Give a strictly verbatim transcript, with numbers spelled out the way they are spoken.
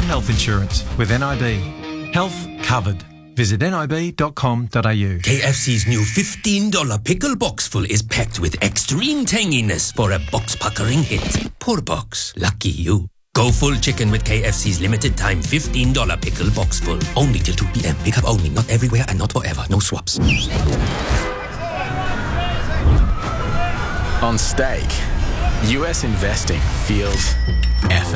health insurance with N I B. Health covered. Visit nib dot com dot a u. K F C's new fifteen dollar pickle box full is packed with extreme tanginess for a box-puckering hit. Poor box. Lucky you. Go full chicken with K F C's limited time fifteen dollar pickle box full. Only till two p.m. Pick up only. Not everywhere and not forever. No swaps. On stake, U S investing feels epic.